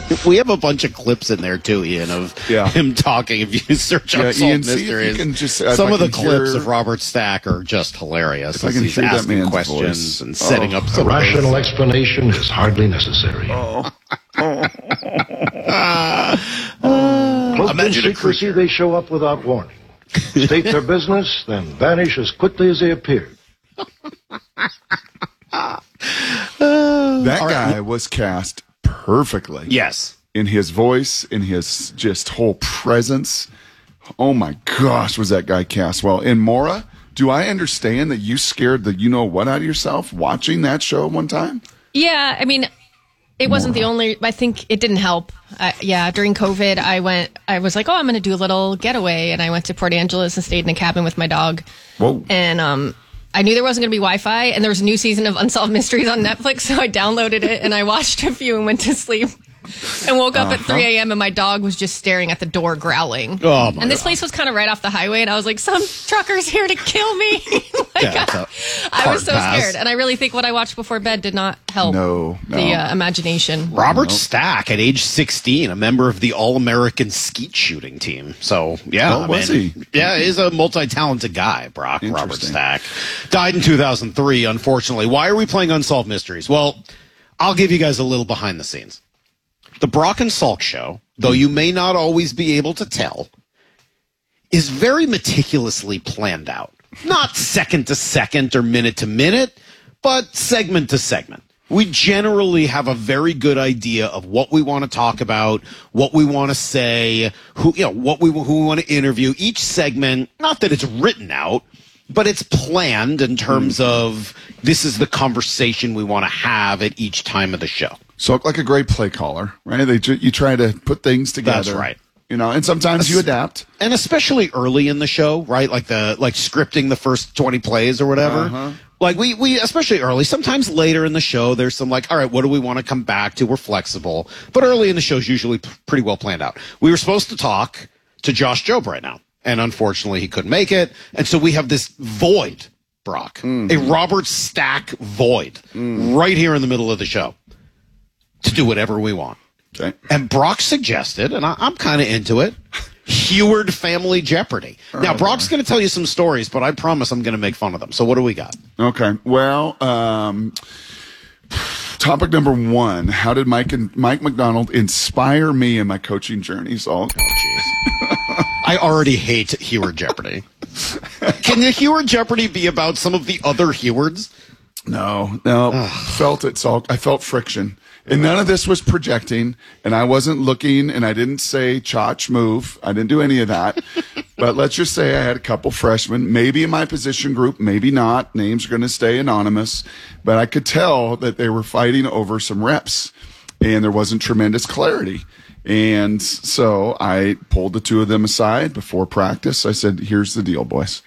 We have a bunch of clips in there too, Ian, of him talking. If you search on Unsolved Mysteries, some of the clips of Robert Stack are just hilarious. If I can he's hear that asking man's questions voice. and setting up some rational explanation is hardly necessary. Cloaked in secrecy, they show up without warning. State their business, then vanish as quickly as they appeared. That guy was cast perfectly. Yes. In his voice, in his just whole presence. Oh my gosh, was that guy cast well. And Maura, do I understand that you scared the you-know-what out of yourself watching that show one time? Yeah, I mean, it wasn't the only, I think it didn't help. During COVID, I was like, I'm going to do a little getaway. And I went to Port Angeles and stayed in a cabin with my dog. Whoa. And, I knew there wasn't going to be Wi-Fi, and there was a new season of Unsolved Mysteries on Netflix, so I downloaded it, and I watched a few and went to sleep. And woke up at 3 a.m. and my dog was just staring at the door growling. Oh my and this place was kind of right off the highway, and I was like, some trucker's here to kill me. I was so scared. And I really think what I watched before bed did not help the imagination. Robert Stack, at age 16, a member of the All-American skeet shooting team. So, was he? Yeah, he's a multi-talented guy, Brock, Robert Stack. Died in 2003, unfortunately. Why are we playing Unsolved Mysteries? Well, I'll give you guys a little behind the scenes. The Brock and Salk show, though you may not always be able to tell, is very meticulously planned out. Not second to second or minute to minute, but segment to segment. We generally have a very good idea of what we want to talk about, what we want to say, who we want to interview. Each segment, not that it's written out, but it's planned in terms of this is the conversation we want to have at each time of the show. So like a great play caller, right? You try to put things together. That's right. And sometimes you adapt. And especially early in the show, right? Like scripting the first 20 plays or whatever. Uh-huh. Like we especially early, sometimes later in the show, there's some all right, what do we want to come back to? We're flexible. But early in the show is usually pretty well planned out. We were supposed to talk to Josh Jobe right now. And unfortunately, he couldn't make it. And so we have this void, Brock, a Robert Stack void right here in the middle of the show to do whatever we want. Okay. And Brock suggested, and I'm kind of into it, Heward Family Jeopardy. Now, Brock's going to tell you some stories, but I promise I'm going to make fun of them. So what do we got? Okay. Well, topic number 1, how did Mike McDonald inspire me in my coaching journey? Oh, jeez. I already hate Heward Jeopardy. Can the Heward Jeopardy be about some of the other Hewards? No. Felt it, Salk. I felt friction. And none of this was projecting, and I wasn't looking, and I didn't say Chach move. I didn't do any of that. But let's just say I had a couple freshmen, maybe in my position group, maybe not. Names are going to stay anonymous. But I could tell that they were fighting over some reps, and there wasn't tremendous clarity. And so I pulled the two of them aside before practice. I said, here's the deal, boys.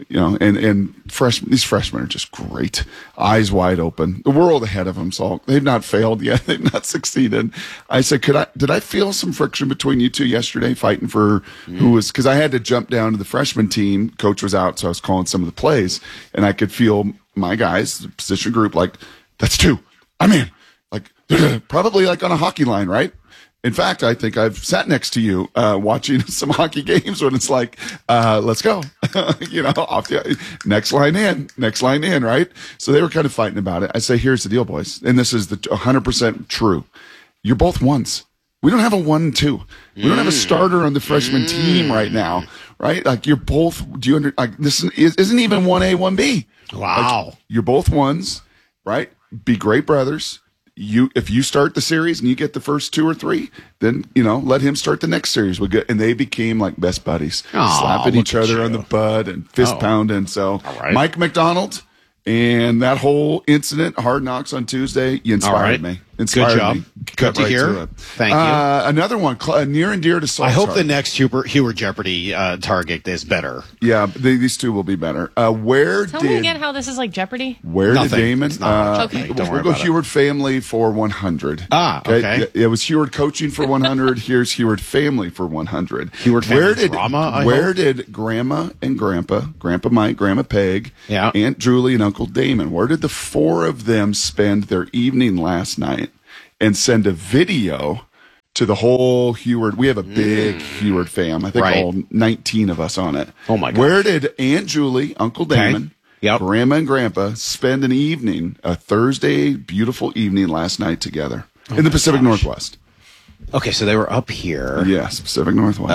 And these freshmen are just great. Eyes wide open. The world ahead of them, Salk. They've not failed yet. They've not succeeded. I said, did I feel some friction between you two yesterday fighting for who was, because I had to jump down to the freshman team. Coach was out, so I was calling some of the plays, and I could feel my guys, the position group, like, that's 2. I'm in. Like, probably like on a hockey line, right? In fact, I think I've sat next to you watching some hockey games when it's like, let's go, off the next line in, right? So they were kind of fighting about it. I say, here's the deal, boys, and this is the 100% true. You're both ones. We don't have a 1-2. We don't have a starter on the freshman team right now, right? Like you're both. This isn't even 1A, 1B. Wow. Like, you're both ones, right? Be great brothers. If you start the series and you get the first 2 or 3, then let him start the next series. And they became like best buddies, slapping each other on the butt and fist pounding. So Mike McDonald and that whole incident, Hard Knocks on Tuesday, you inspired me. Good job. Good to hear. Thank you. Another one near and dear to Salk's I hope heart. the next Heward Jeopardy target is better. Yeah, these two will be better. Tell me again how this is like Jeopardy. Where Nothing. did Damon? Okay, we'll go Heward Family for 100. Okay. It was Heward Coaching for 100. Here's Heward Family for 100. Heward Family drama. Where did Grandma and Grandpa Mike, Grandma Peg, Aunt Julie, and Uncle Damon, where did the 4 of them spend their evening last night? And send a video to the whole Heward. We have a big Heward fam. I think Right. all 19 of us on it. Oh, my gosh. Where did Aunt Julie, Uncle Damon, Yep. Grandma and Grandpa spend an evening, a Thursday, beautiful evening last night together in the Pacific Northwest? Okay, so they were up here. Yes, Pacific Northwest.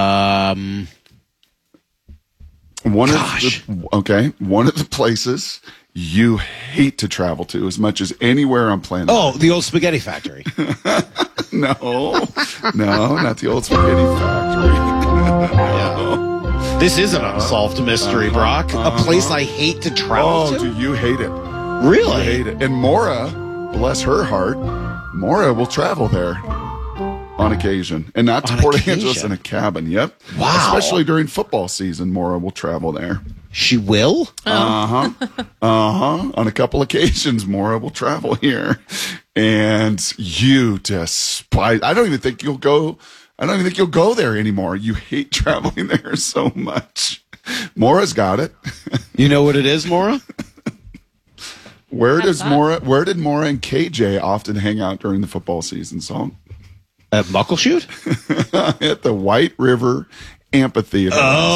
One of the places you hate to travel to as much as anywhere on planet. Oh, the old spaghetti factory. No, not the old spaghetti factory. This is an unsolved mystery, Brock. A place I hate to travel Oh, to. do you hate it? Really? I hate it. And Maura, bless her heart, Maura will travel there on occasion. And not to On Port occasion? Angeles in a cabin. Yep. Wow. Especially during football season, Maura will travel there. She will? On a couple occasions, Maura will travel here. And you despise. I don't even think you'll go there anymore. You hate traveling there so much. Maura's got it. You know what it is, Maura? Where did Maura and KJ often hang out during the football season, Song? At Muckleshoot? At the White River Amphitheater.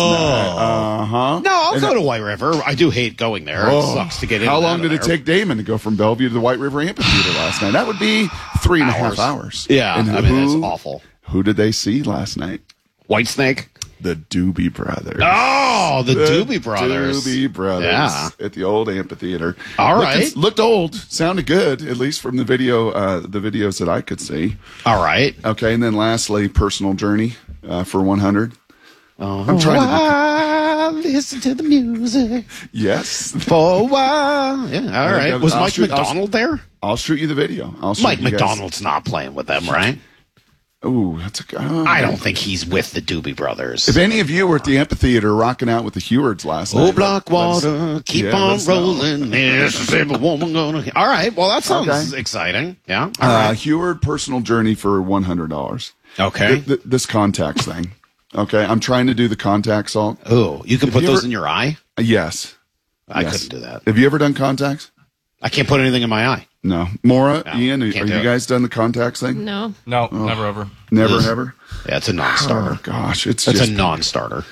No, I'll go to White River. I do hate going there. It sucks to get in. How and long out of did it there. take Damon to go from Bellevue to the White River Amphitheater last night? That would be 3.5 hours. Yeah, And I mean, it's awful. Who did they see last night? Whitesnake? The Doobie Brothers. Oh, the Doobie Brothers. Doobie Brothers. Yeah. At the old amphitheater. All right. Looked old. Sounded good, at least from the videos that I could see. All right. Okay, and then lastly, Personal Journey for 100. I'm trying listen to the music Yes. for a while. Yeah, all right. Was Mike McDonald there? I'll shoot you the video. Mike McDonald's not playing with them, right? Ooh, that's a. I don't think he's with the Doobie Brothers. If any of you were at the amphitheater rocking out with the Hewards last night. Oh, Blackwater, keep on rolling. Mississippi woman gonna. All right. Well, that sounds exciting. Yeah. All right. Heward Personal Journey for $100. Okay. This contacts thing. Okay, I'm trying to do the contacts, Salt. Oh, you can put those in your eye? Yes. I Yes. couldn't do that. Have you ever done contacts? I can't put anything in my eye. No. Maura, No, Ian, are can't do you it. guys done the contacts thing? No. No, never ever. Never, ever? Yeah, it's a non-starter. Oh, gosh. It's It's just a non-starter.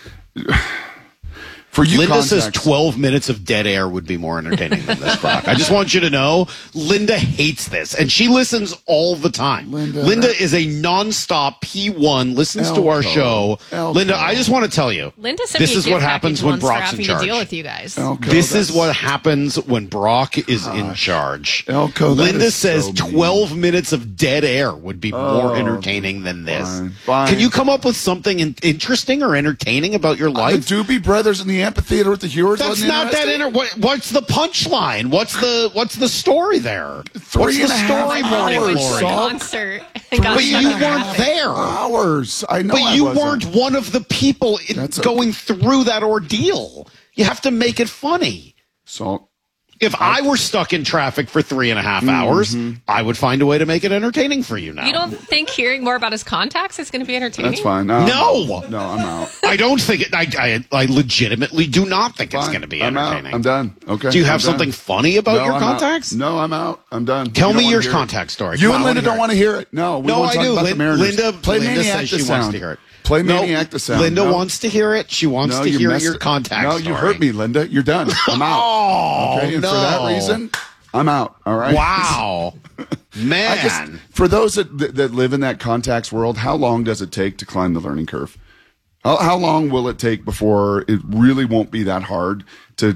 for you. Linda says contacts- 12 minutes of dead air would be more entertaining than this, Brock. I just want you to know, Linda hates this, and she listens all the time. Linda is a nonstop P1, listens to our show. Linda, I just want to tell you, Linda sent this me a is gift what happens package when once for Brock's in having charge. to deal with you guys. Elko, This is that's- what happens when Brock is in charge. Elko, that Linda is says so mean. 12 minutes of dead air would be more entertaining than this. fine. Can you come up with something interesting or entertaining about your The life? Doobie Brothers in the amphitheater with the Hewards. That's wasn't not that interesting? What's the punchline? What's the story there? What's the 3.5 story, I Morning went to hours, the Glory? Salt. concert and got But you stuck in weren't traffic. there. Hours. I know. But I you wasn't. weren't one of the people That's going through that ordeal. You have to make it funny. Salt. If I were stuck in traffic for 3.5 hours, I would find a way to make it entertaining for you now. You don't think hearing more about his contacts is going to be entertaining? That's fine. No. I'm out. I don't think it. I legitimately do not think it's going to be I'm entertaining. out. I'm done. Okay. Do you have I'm done. something funny about No, your I'm out. contacts? No, I'm out. I'm done. Tell You me don't your wanna hear it. contact story. You Come and on, Linda I don't wanna want to hear it. No, we No, want I to talk do. about the Mariners. Play Linda Maniac says the she sound. wants to hear it. Play No, Maniac the sound. Linda No. wants to hear it. She wants No, to you hear messed your it. contact No, story. you hurt me, Linda. You're done. I'm out. Oh, Okay, and no. for that reason, I'm out. All right. Wow. Man. I just, for those that live in that contacts world, how long does it take to climb the learning curve? How long will it take before it really won't be that hard to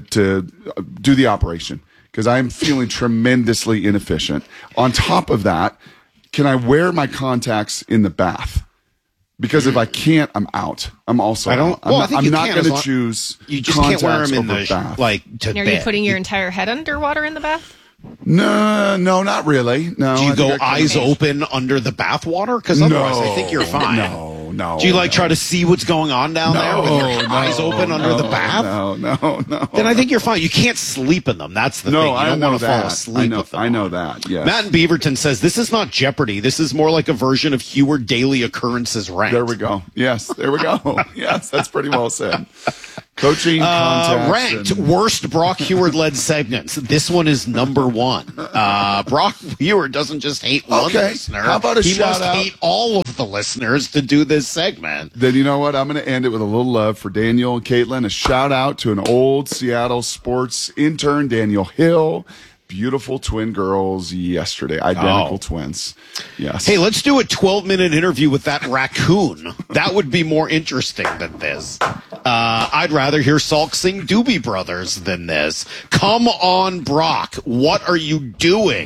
do the operation? Because I'm feeling tremendously inefficient. On top of that, can I wear my contacts in the bath? Because if I can't, I'm out. I'm also I don't. out. Well, I think I'm you not can going as to long- choose. You just can't wear contacts them in over the bath. to Are bed. you putting your entire head underwater in the bath? No, not really. No. Do you I go think I eyes can- open under the bath water? Because otherwise, I think you're fine. No. Do you try to see what's going on down there with your No, eyes open under the bath? No. Then I think you're fine. You can't sleep in them. That's the thing. You I don't know want to that. fall asleep with them. I know on. that. Yes. Matt in Beaverton says this is not Jeopardy. This is more like a version of Heward Daily Occurrences Ranked. There we go. Yes, there we go. Yes, that's pretty well said. Coaching contacts. Ranked and- worst Brock Heward led segments. This one is number one. Brock Heward doesn't just hate one Okay. listener. How about a he shout must out? hate all of of the listeners to do this segment. Then you know what? I'm going to end it with a little love for Daniel and Caitlin. A shout out to an old Seattle sports intern, Daniel Hill. Beautiful twin girls yesterday. Identical twins. Yes. Hey, let's do a 12-minute interview with that raccoon. That would be more interesting than this. I'd rather hear Salk sing Doobie Brothers than this. Come on, Brock. What are you doing?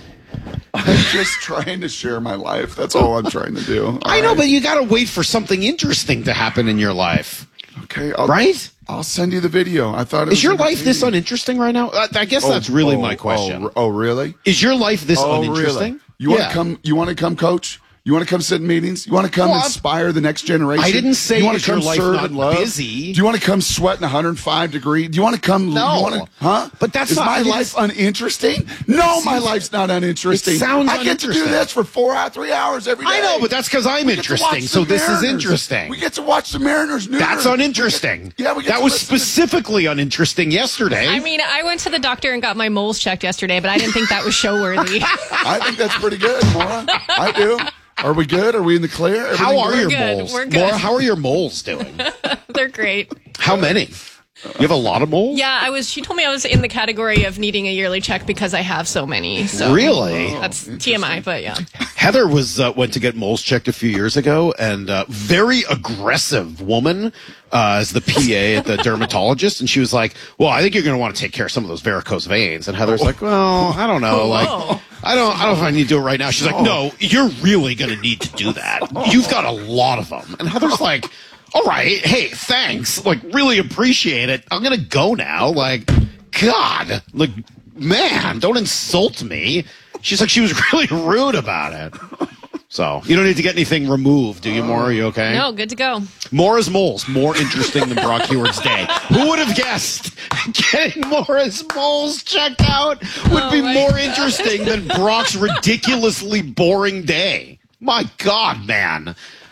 I'm just trying to share my life. That's all I'm trying to do. I know, but you got to wait for something interesting to happen in your life. Okay. Right? I'll send you the video. I thought it was Is your life this uninteresting right now? I guess that's really my question. Oh, really? Is your life this uninteresting? Really? You want to come? You want to come, coach? You want to come sit in meetings? You want to come inspire the next generation? I didn't say you want is to come your life serve not and love? busy. Do you want to come sweat in 105 degrees? Do you want to come? No. You want to, huh? But that's is not my life uninteresting? No, my life's not uninteresting. It sounds I get to do this for 3 hours every day. I know, but that's because I'm interesting. So this is interesting. We get to watch the Mariners. That's uninteresting. That was specifically uninteresting yesterday. I mean, I went to the doctor and got my moles checked yesterday, but I didn't think that was show worthy. I think that's pretty good, Maura. I do. Are we good? Are we in the clear? How are your good? moles? We're good. Maura, how are your moles doing? They're great. How many? You have a lot of moles? Yeah, she told me I was in the category of needing a yearly check because I have so many. So Really? That's TMI, but yeah. Heather went to get moles checked a few years ago, and very aggressive woman as the PA at the dermatologist, and she was like, "Well, I think you're going to want to take care of some of those varicose veins." And Heather's like, "Well, I don't know, I don't know if I need to do it right now." She's like, "No, you're really going to need to do that. You've got a lot of them." And Heather's like, "All right, hey, thanks. Like, really appreciate it. I'm going to go now." Like, God, like, man, don't insult me. She's like, she was really rude about it. So, you don't need to get anything removed, do you, Maura? Are you okay? No, good to go. Maura's moles, more interesting than Brock Heward's day. Who would have guessed getting Maura's moles checked out would be more interesting than Brock's ridiculously boring day? My God, man.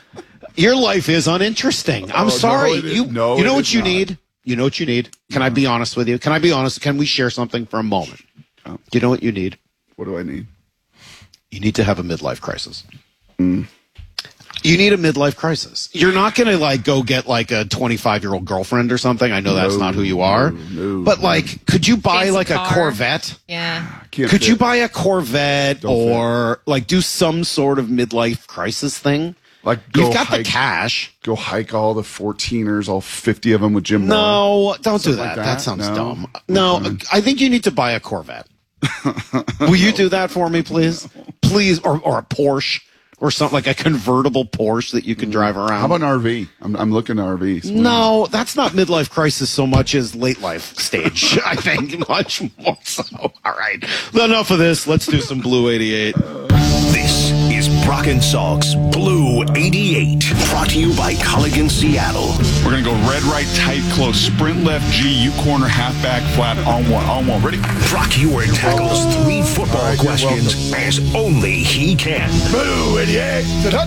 Your life is uninteresting. I'm sorry. You know what you need? You know what you need? Can I be honest with you? Can I be honest? Can we share something for a moment? Do you know what you need? What do I need? You need to have a midlife crisis. You need a midlife crisis. You're not going to go get a 25-year-old girlfriend or something. I know that's not who you are. But could you buy Fancy a car. Corvette? Yeah. Could you buy a Corvette or do some sort of midlife crisis thing? You've got the cash. Go hike all the 14ers, all 50 of them with Jim Moore. No, don't do Something that. like That that? sounds No? dumb. No, I think you need to buy a Corvette. Will you do that for me, please? Please, or a Porsche or something, like a convertible Porsche that you can drive around. How about an RV? I'm looking at RVs. No, that's not midlife crisis so much as late life stage. I think much more so. All right, enough of this. Let's do some Blue 88. This is Brock and Salk's Blue 88, brought to you by Culligan Seattle. We're going to go red, right, tight, close, sprint left, G, U corner, halfback, flat, on one. Ready? Brock Heward tackles 3 football questions as only he can. Blue 88.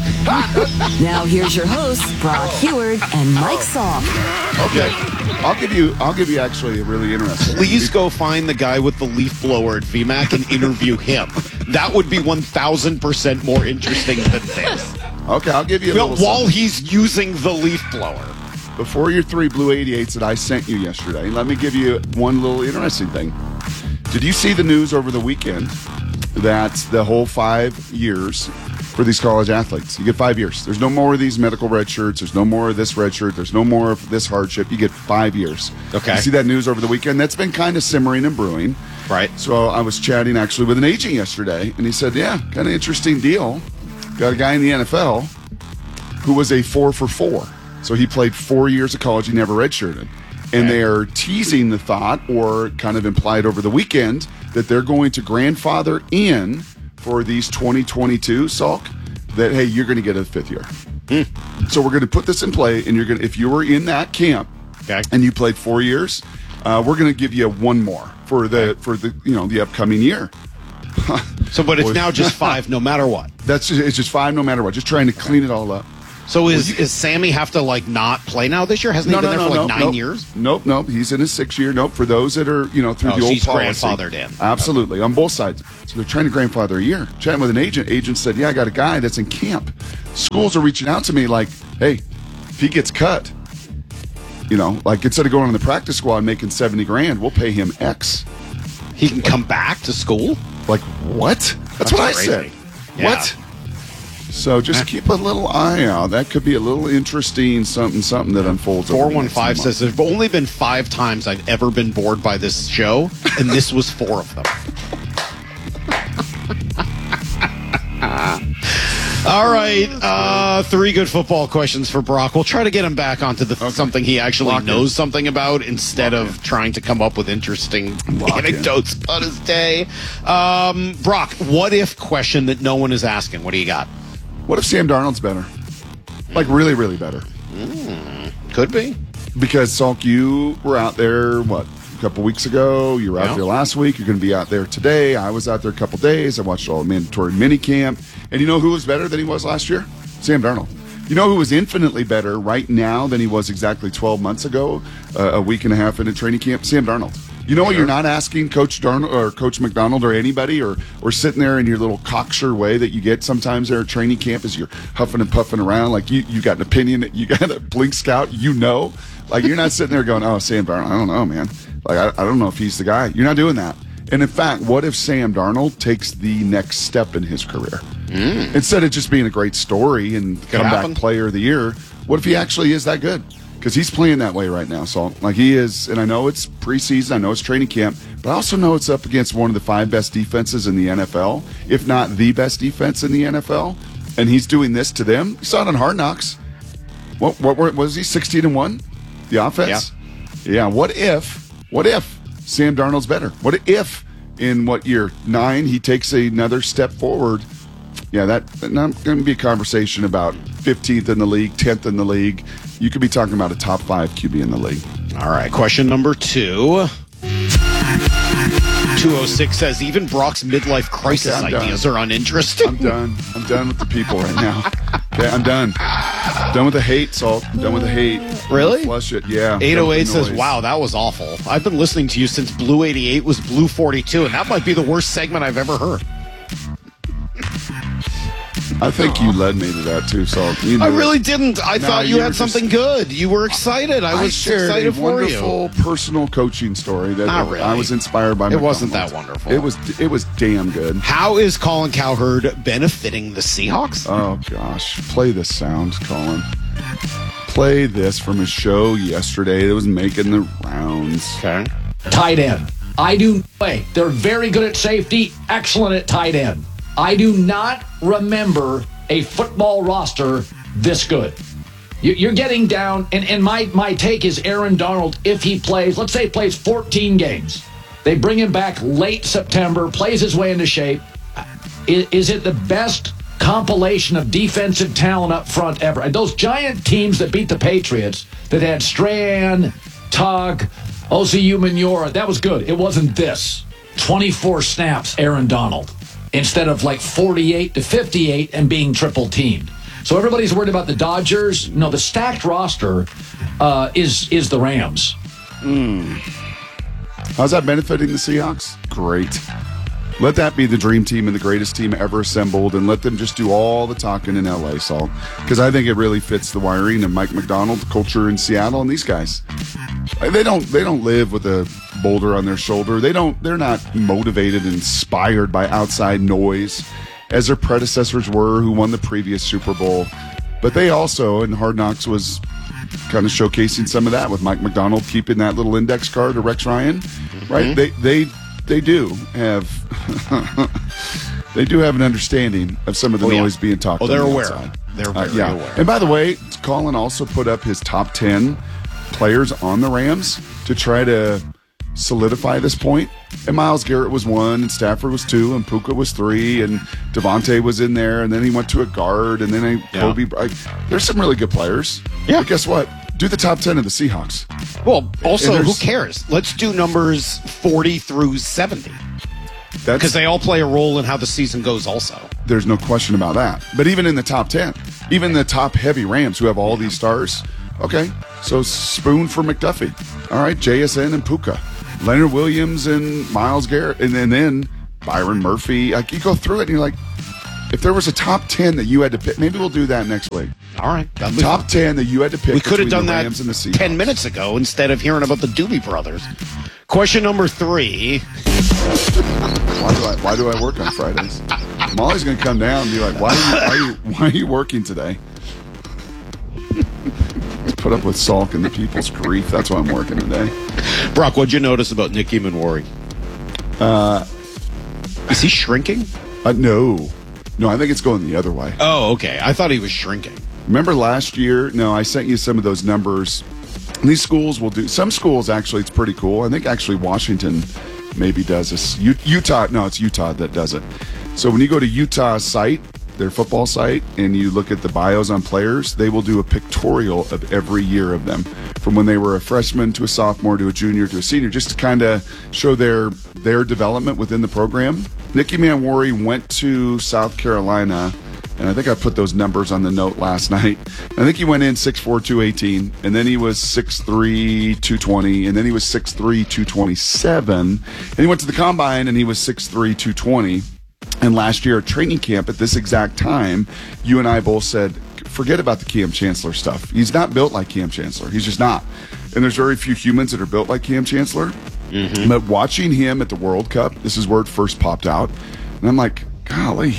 Now here's your hosts, Brock Heward and Mike Salk. Okay. I'll give you actually a really interesting. Please go find the guy with the leaf blower at VMAC and interview him. That would be 1,000% more interesting than this. Okay, I'll give you a little While something. he's using the leaf blower. Before your 3 Blue 88s that I sent you yesterday, let me give you one little interesting thing. Did you see the news over the weekend that the whole 5 years for these college athletes, you get 5 years. There's no more of these medical red shirts. There's no more of this red shirt. There's no more of this hardship. You get 5 years. Okay. You see that news over the weekend? That's been kind of simmering and brewing. Right. So I was chatting actually with an agent yesterday, and he said, yeah, kind of interesting deal. Got a guy in the NFL who was a 4 for 4. So he played 4 years of college. He never redshirted. And they are teasing the thought, or kind of implied over the weekend, that they're going to grandfather in for these 2022, Salk, that, hey, you're going to get a 5th year. So we're going to put this in play, and you're going to, if you were in that camp and you played 4 years, we're going to give you 1 more for the the upcoming year. So, but it's now just 5 no matter what. It's just 5 no matter what. Just trying to clean it all up. So is Sammy have to not play now this year? Hasn't he been there for 9 years? Nope. He's in his 6th year. Nope. For those that are, through the old he's policy. grandfathered in. Absolutely. On both sides. So they're trying to grandfather a year. Chatting with an agent. Agent said, yeah, I got a guy that's in camp schools are reaching out to me like, hey, if he gets cut, like instead of going on the practice squad and making $70,000, we'll pay him X. He can come back to school? Like, what? That's what crazy. I said. Yeah. What? So just keep a little eye out. That could be a little interesting something that unfolds. 415 says there's only been 5 times I've ever been bored by this show, and this was 4 of them. All right, 3 good football questions for Brock. We'll try to get him back onto something he actually knows something about instead of trying to come up with interesting anecdotes about his day. Brock, what if question that no one is asking? What do you got? What if Sam Darnold's better? Like really, really better? Could be. Because, Salk, you were out there, a couple weeks ago. You were out there last week. You're going to be out there today. I was out there a couple days. I watched all the mandatory minicamp. And you know who was better than he was last year? Sam Darnold. You know who was infinitely better right now than he was exactly 12 months ago, a week and a half into training camp? Sam Darnold. You know what you're not asking Coach Darnold or Coach McDonald or anybody or sitting there in your little cocksure way that you get sometimes there at training camp as you're huffing and puffing around like you got an opinion, you got a blink scout, like you're not sitting there going, oh, Sam Darnold, I don't know, man. Like, I don't know if he's the guy. You're not doing that. And in fact, what if Sam Darnold takes the next step in his career? Instead of just being a great story and comeback player of the year, what if he actually is that good? Because he's playing that way right now, so like he is, and I know it's preseason, I know it's training camp, but I also know it's up against one of the 5 best defenses in the NFL, if not the best defense in the NFL, and he's doing this to them. You saw it on Hard Knocks. What was he, 16-1? The offense? Yeah. What if Sam Darnold's better? What if in year 9 he takes another step forward? Yeah, that's not going to be a conversation about 15th in the league, 10th in the league. You could be talking about a top 5 QB in the league. All right, question number 2. 206 says, even Brock's midlife crisis ideas are uninteresting. I'm done. I'm done with the people right now. Okay, I'm done. Done with the hate, Salt. I'm done with the hate. Really? Flush it, yeah. 808 says, wow, that was awful. I've been listening to you since Blue 88 was Blue 42, and that might be the worst segment I've ever heard. I think you led me to that too, Salt. I really didn't. I thought you had something good. You were excited. I was excited for you. Wonderful personal coaching story that Not really. I was inspired by. It wasn't that wonderful. It was damn good. How is Colin Cowherd benefiting the Seahawks? Oh gosh, play this sound, Colin. Play this from his show yesterday that was making the rounds. Okay. Tight end. I do play. They're very good at safety, excellent at tight end. I do not remember a football roster this good. You're getting down, and my take is Aaron Donald, if he plays, let's say he plays 14 games. They bring him back late September, plays his way into shape. Is it the best compilation of defensive talent up front ever? Those giant teams that beat the Patriots that had Strahan, Tugg, OCU Manura, that was good. It wasn't this. 24 snaps, Aaron Donald, instead of like 48 to 58 and being triple teamed. So everybody's worried about the Dodgers. No, the stacked roster is the Rams. How's that benefiting the Seahawks? Great. Let that be the dream team and the greatest team ever assembled, and let them just do all the talking in LA, Saul. Because I think it really fits the wiring of Mike McDonald, culture in Seattle, and these guys. They don't live with a boulder on their shoulder. They're not motivated and inspired by outside noise as their predecessors were, who won the previous Super Bowl. But they also, and Hard Knocks was kind of showcasing some of that with Mike McDonald keeping that little index card to Rex Ryan, right? They do have they do have an understanding of some of the noise being talked. They're on the aware. outside. They're very aware. And by the way, Colin also put up his top 10 players on the Rams to try to solidify this point. And Myles Garrett was 1, and Stafford was 2, and Puka was 3, and Devontae was in there, and then he went to a guard, and then Kobe. There's some really good players. Yeah. But guess what? Do the top 10 of the Seahawks. Well, also, who cares? Let's do numbers 40 through 70. Because they all play a role in how the season goes also. There's no question about that. But even in the top 10, even the top heavy Rams who have all these stars, okay, so Spoon for McDuffie. All right, JSN and Puka. Leonard Williams and Myles Garrett. And then Byron Murphy. Like, you go through it and you're like, If there was a top 10 that you had to pick, maybe we'll do that next week. All right. Top 10 that you had to pick. We could have done that Rams and the 10 minutes ago instead of hearing about the Doobie Brothers. Question number 3. Why do I work on Fridays? Molly's going to come down and be like, why are you working today? Put up with sulk and the people's grief. That's why I'm working today. Brock, what'd you notice about Nicky Manwari? Is he shrinking? No, I think it's going the other way. Oh, okay. I thought he was shrinking. Remember last year? No, I sent you some of those numbers. These schools will do. Some schools actually, it's pretty cool. I think actually Washington maybe does this. Utah, no, it's Utah that does it. So when you go to Utah's site, their football site, and you look at the bios on players, they will do a pictorial of every year of them, from when they were a freshman to a sophomore to a junior to a senior, just to kind of show their development within the program. Nicky Manwari went to South Carolina, and I think I put those numbers on the note last night. I think he went in 6'4", 218, and then he was 6'3", 220, and then he was 6'3", 227, and he went to the combine and he was 6'3", 220. And last year at training camp at this exact time, you and I both said, forget about the Cam Chancellor stuff. He's not built like Cam Chancellor. He's just not. And there's very few humans that are built like Cam Chancellor. Mm-hmm. But watching him at the World Cup, this is where it first popped out. And I'm like, golly,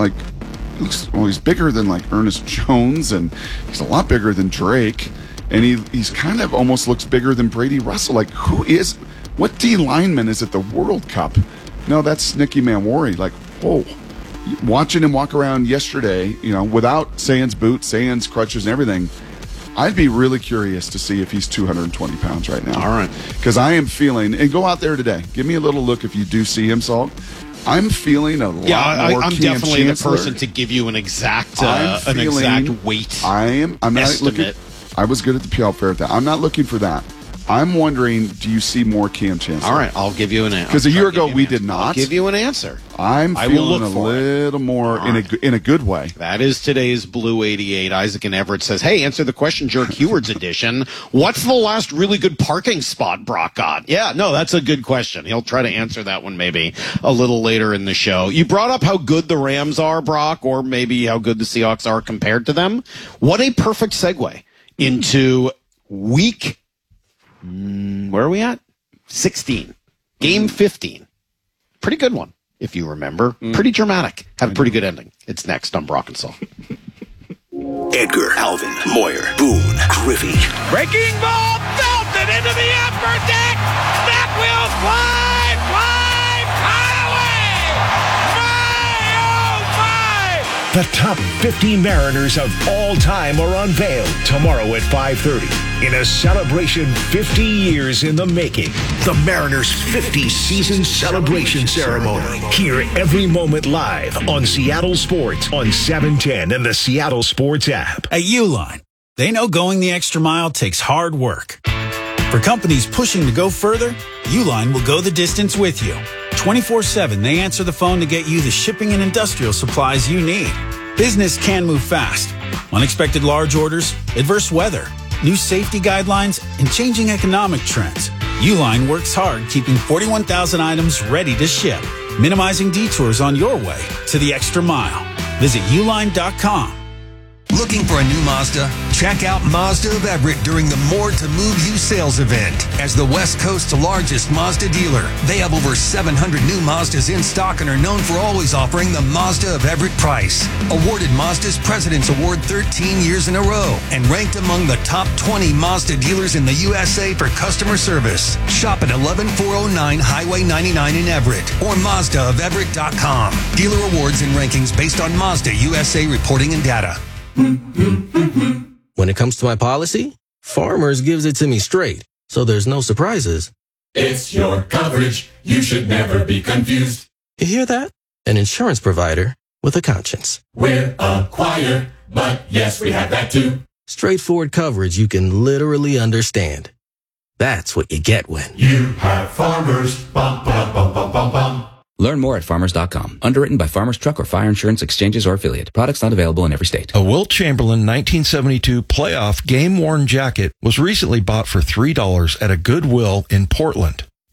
he's bigger than like Ernest Jones, and he's a lot bigger than Drake. And he's kind of almost looks bigger than Brady Russell. Like, what D lineman is at the World Cup? No, that's Nicky Manwari. Like, whoa. Watching him walk around yesterday, without sans boots, sans crutches and everything, I'd be really curious to see if he's 220 pounds right now. All right. Because I am feeling, and go out there today. Give me a little look if you do see him, Salt. I'm feeling a lot more I'm Cam definitely Chancellor. the person to give you an exact weight I'm not estimate. looking. I was good at the PL Fair at that. I'm not looking for that. I'm wondering, do you see more Cam Chancellor? All right, I'll give you an answer. Because a year ago we did not. I'll give you an answer. I'm feeling a little more in a good way. That is today's Blue 88. Isaac and Everett says, hey, answer the question, Jerk Heward's edition. What's the last really good parking spot Brock got? Yeah, no, that's a good question. He'll try to answer that one maybe a little later in the show. You brought up how good the Rams are, Brock, or maybe how good the Seahawks are compared to them. What a perfect segue into week... where are we at? 16. Game 15. Pretty good one, if you remember. Pretty dramatic. Had a pretty good ending. It's next on Brock and Salt. Edgar, Alvin, Moyer, Boone, Griffey. Breaking ball, belted into the upper deck. That will fly away. My, oh my. The top 50 Mariners of all time are unveiled tomorrow at 5:30 in a celebration 50 years in the making. The Mariners' 50 season celebration ceremony. Hear every moment live on Seattle Sports on 710 and the Seattle Sports app. At Uline, they know going the extra mile takes hard work. For companies pushing to go further, Uline will go the distance with you. 24/7, they answer the phone to get you the shipping and industrial supplies you need. Business can move fast. Unexpected large orders, adverse weather, new safety guidelines, and changing economic trends. Uline works hard keeping 41,000 items ready to ship, minimizing detours on your way to the extra mile. Visit uline.com. Looking for a new Mazda? Check out Mazda of Everett during the More to Move You sales event. As the West Coast's largest Mazda dealer, they have over 700 new Mazdas in stock and are known for always offering the Mazda of Everett price. Awarded Mazda's President's Award 13 years in a row and ranked among the top 20 Mazda dealers in the USA for customer service. Shop at 11409 Highway 99 in Everett or MazdaofEverett.com. Dealer awards and rankings based on Mazda USA reporting and data. When it comes to my policy, Farmers gives it to me straight, so there's no surprises. It's your coverage. You should never be confused. You hear that? An insurance provider with a conscience. We're a choir, but yes, we have that too. Straightforward coverage you can literally understand. That's what you get when you have Farmers. Bum, bum, bum, bum, bum, bum. Learn more at farmers.com. Underwritten by Farmers Truck or Fire Insurance Exchanges or Affiliate. Products not available in every state. A Wilt Chamberlain 1972 playoff game-worn jacket was recently bought for $3 at a Goodwill in Portland.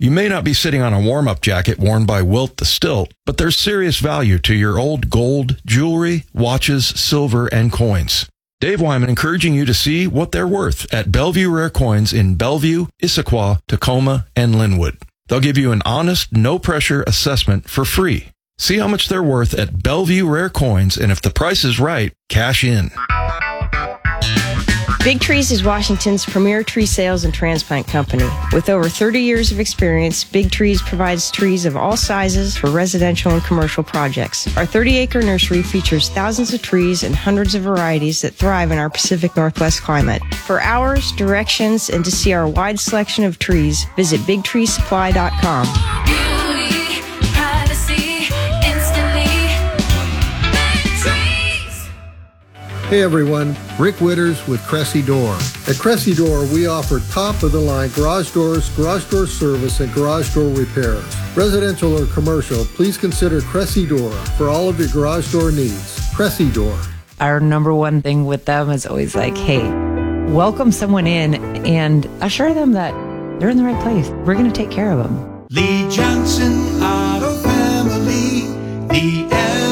You may not be sitting on a warm-up jacket worn by Wilt the Stilt, but there's serious value to your old gold, jewelry, watches, silver, and coins. Dave Wyman encouraging you to see what they're worth at Bellevue Rare Coins in Bellevue, Issaquah, Tacoma, and Linwood. They'll give you an honest, no-pressure assessment for free. See how much they're worth at Bellevue Rare Coins, and if the price is right, cash in. Big Trees is Washington's premier tree sales and transplant company. With over 30 years of experience, Big Trees provides trees of all sizes for residential and commercial projects. Our 30-acre nursery features thousands of trees and hundreds of varieties that thrive in our Pacific Northwest climate. For hours, directions, and to see our wide selection of trees, visit BigTreeSupply.com. Hey everyone, Rick Witters with Cressy Door. At Cressy Door, we offer top-of-the-line garage doors, garage door service, and garage door repairs. Residential or commercial, please consider Cressy Door for all of your garage door needs. Cressy Door. Our number one thing with them is always like, hey, welcome someone in and assure them that they're in the right place. We're going to take care of them. Lee Johnson Auto Family, the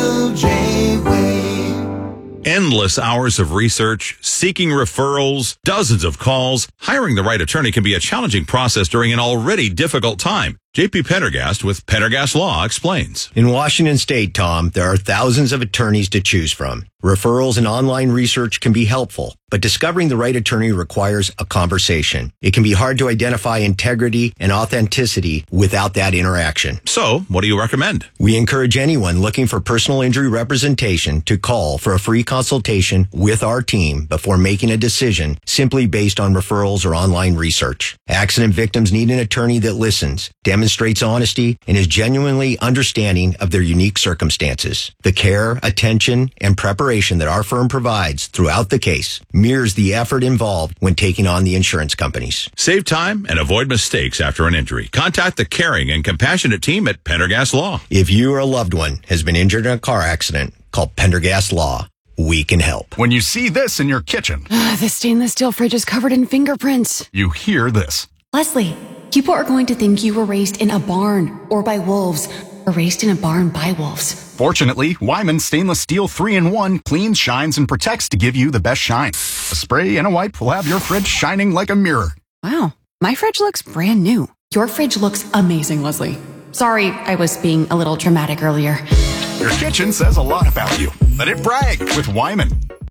LJ way. Endless hours of research, seeking referrals, dozens of calls. Hiring the right attorney can be a challenging process during an already difficult time. J.P. Pendergast with Pendergast Law explains. In Washington State, Tom, there are thousands of attorneys to choose from. Referrals and online research can be helpful, but discovering the right attorney requires a conversation. It can be hard to identify integrity and authenticity without that interaction. So, what do you recommend? We encourage anyone looking for personal injury representation to call for a free consultation with our team before making a decision simply based on referrals or online research. Accident victims need an attorney that listens, demonstrates honesty, and is genuinely understanding of their unique circumstances. The care, attention, and preparation that our firm provides throughout the case mirrors the effort involved when taking on the insurance companies. Save time and avoid mistakes after an injury. Contact the caring and compassionate team at Pendergast Law. If you or a loved one has been injured in a car accident, call Pendergast Law. We can help. When you see this in your kitchen, the stainless steel fridge is covered in fingerprints. You hear this. Leslie, people are going to think you were raised in a barn or by wolves, or raised in a barn by wolves. Fortunately, Wyman Stainless Steel 3-in-1 cleans, shines, and protects to give you the best shine. A spray and a wipe will have your fridge shining like a mirror. Wow, my fridge looks brand new. Your fridge looks amazing, Leslie. Sorry, I was being a little dramatic earlier. Your kitchen says a lot about you. Let it brag with Wyman.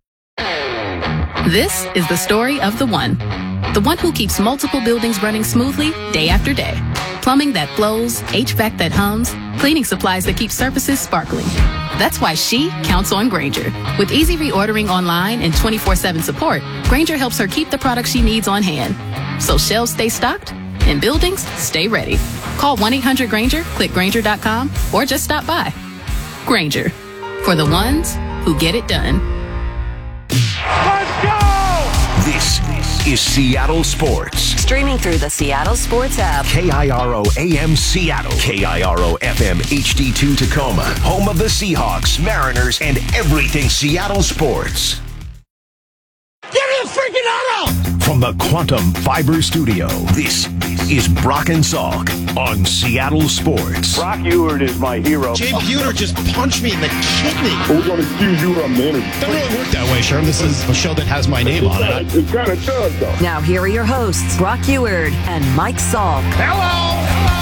This is the story of the one who keeps multiple buildings running smoothly day after day. Plumbing that flows, HVAC that hums, cleaning supplies that keep surfaces sparkling. That's why she counts on Grainger. With easy reordering online and 24/7 support, Grainger helps her keep the products she needs on hand. So shelves stay stocked and buildings stay ready. Call 1-800-GRAINGER, click Grainger.com, or just stop by. Grainger, for the ones who get it done. Let's go! This is Seattle Sports. Streaming through the Seattle Sports app. KIRO AM Seattle. KIRO FM HD2 Tacoma. Home of the Seahawks, Mariners, and everything Seattle sports. Give me a freaking auto! From the Quantum Fiber Studio, this is Brock and Salk on Seattle Sports. Brock Ewert is my hero. Jay Buhner just punched me in the kidney. Who's going to accuse you of manager? Doesn't really work that way, Sherm. This is a show that has my name on it. It kind of does, though. Now here are your hosts, Brock Ewert and Mike Salk. Hello!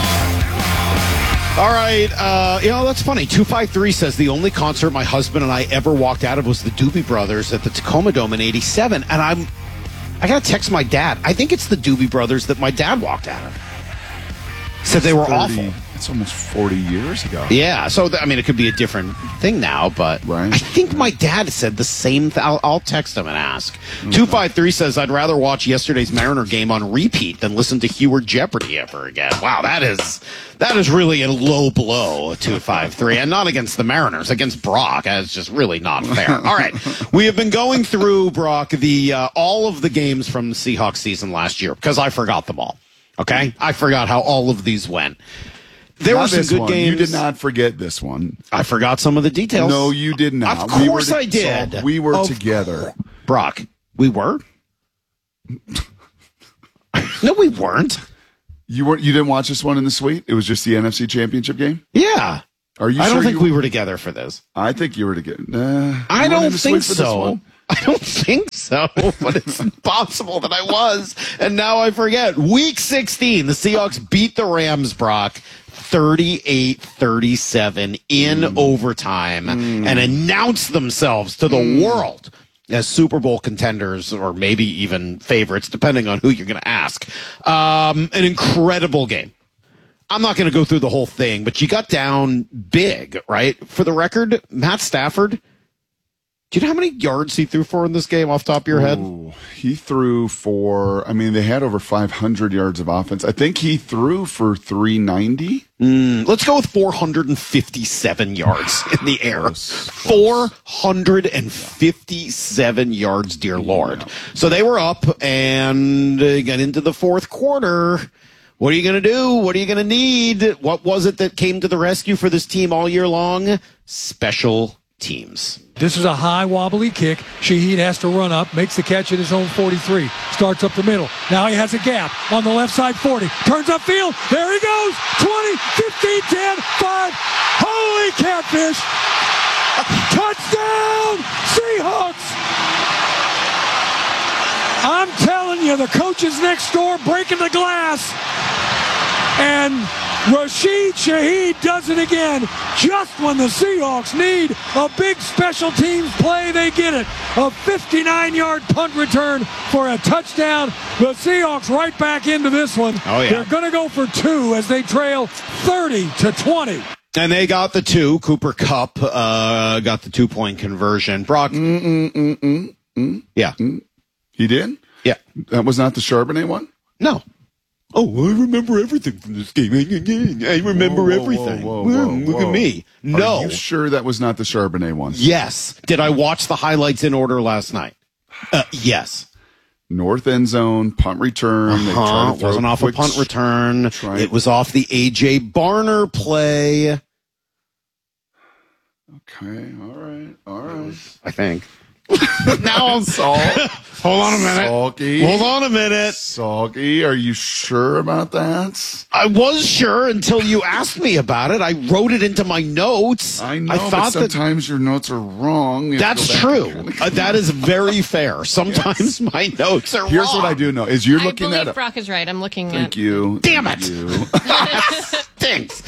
All right, that's funny. 253 says the only concert my husband and I ever walked out of was the Doobie Brothers at the Tacoma Dome in '87, and I got to text my dad. I think it's the Doobie Brothers that my dad walked out of. Said they were awful. It's almost 40 years ago. Yeah, so it could be a different thing now, but right. I think my dad said the same thing. I'll text him and ask. Okay. 253 says, I'd rather watch yesterday's Mariner game on repeat than listen to Heward Jeopardy ever again. Wow, that is really a low blow, 253, and not against the Mariners, against Brock. That's just really not fair. All right, we have been going through, Brock, all of the games from the Seahawks season last year, because I forgot them all. Okay? I forgot how all of these went. There were some good games. You did not forget this one. I forgot some of the details. No, you did not. Of course I did. So we were together. Brock, we were? No, we weren't. You didn't watch this one in the suite? It was just the NFC Championship game? Yeah. Are you I sure don't think we were together for this. I think you were together. I don't think so. I don't think so, but it's possible that I was. And now I forget. Week 16, the Seahawks beat the Rams, Brock, 38-37 in overtime and announced themselves to the world as Super Bowl contenders, or maybe even favorites, depending on who you're going to ask. An incredible game. I'm not going to go through the whole thing, but you got down big, right? For the record, Matt Stafford, do you know how many yards he threw for in this game off the top of your head? He threw for, they had over 500 yards of offense. I think he threw for 390. Let's go with 457 yards in the air. 457 yards, dear Lord. So they were up and got into the fourth quarter. What are you going to do? What are you going to need? What was it that came to the rescue for this team all year long? Special teams. This is a high wobbly kick. Shaheed has to run up, makes the catch at his own 43, starts up the middle. Now he has a gap on the left side 40, turns upfield. There he goes. 20, 15, 10, 5. Holy catfish. Touchdown Seahawks. I'm telling you, the coach is next door breaking the glass. And Rashid Shaheed does it again. Just when the Seahawks need a big special teams play, they get it. A 59-yard punt return for a touchdown. The Seahawks right back into this one. Oh, yeah. They're going to go for 2 as they trail 30-20. And they got the 2. Cooper Kupp got the 2-point conversion. Brock. Yeah. He did? Yeah. That was not the Charbonnet one? No. Oh, I remember everything from this game. I remember everything. Look at me. No. Are you sure that was not the Charbonnet one? Yes. Did I watch the highlights in order last night? Yes. North end zone, punt return. They tried to throw wasn't off a punt return. It was off the A.J. Barner play. Okay. All right. I think. Now I'm Hold on a minute. Sulky. Hold on a minute. Sulky, are you sure about that? I was sure until you asked me about it. I wrote it into my notes. I know, but sometimes your notes are wrong. That's true. That is very fair. Sometimes my notes are wrong. Here's what I do know, is you're looking at it. Brock is right. I'm looking Thank you. Damn it. Thanks.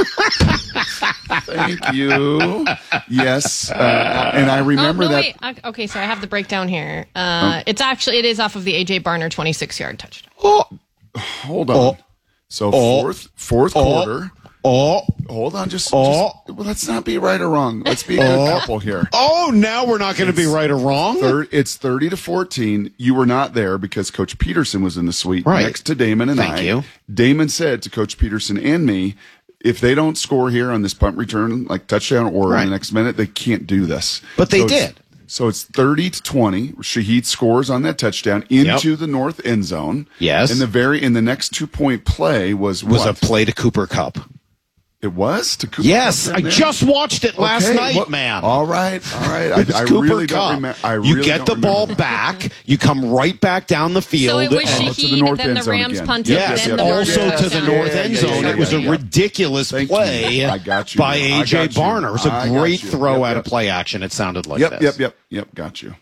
Thank you. Yes. And I remember that. Wait. Okay, so I have the breakdown here. It is off of the A.J. Barner 26-yard touchdown. Hold on. So fourth quarter. Hold on. Well, let's not be right or wrong. Let's be a good couple here. Now we're not going to be right or wrong. It's 30-14. You were not there because Coach Peterson was in the suite next to Damon and I. Thank you. Damon said to Coach Peterson and me, if they don't score here on this punt return, like touchdown or in the next minute, they can't do this. But they did. So it's 30-20. Shaheed scores on that touchdown into the north end zone. Yes. And the next 2-point play was a play to Cooper Kupp. It was to Cooper. Yes, I just watched it last night, man. All right. I really don't remember. You get the ball back. You come right back down the field. So it was Shaheed, then the Rams punted. Yes, also to the north end zone. It was a ridiculous play by A.J. Barner. It was a great throw out of play action. It sounded like this. Yep. Got you.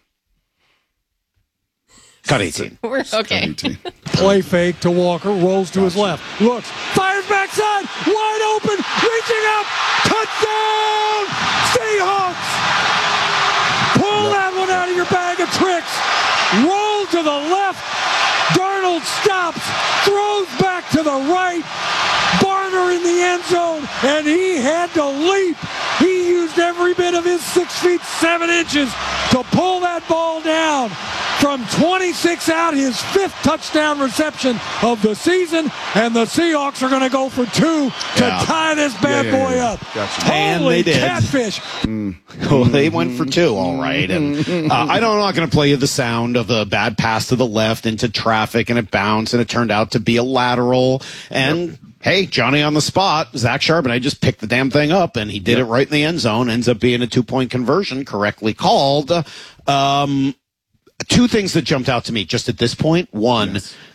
Cut 18. Okay. Play fake to Walker, rolls to his left, looks, fires backside, wide open, reaching up, touchdown, Seahawks! Pull that one out of your bag of tricks, roll to the left, Darnold stops, throws back to the right, Barner in the end zone, and he had to leap. He used every bit of his 6 feet 7 inches to pull that ball down. From 26 out, his 5th touchdown reception of the season, and the Seahawks are going to go for 2 to tie this bad boy up. Gotcha. And Holy they did. catfish. Well, they went for 2, all right. And I'm not going to play you the sound of a bad pass to the left into traffic, and it bounced, and it turned out to be a lateral. And hey, Johnny on the spot, Zach Charbonnet just picked the damn thing up, and he did it right in the end zone. Ends up being a 2-point conversion, correctly called. 2 things that jumped out to me just at this point. One,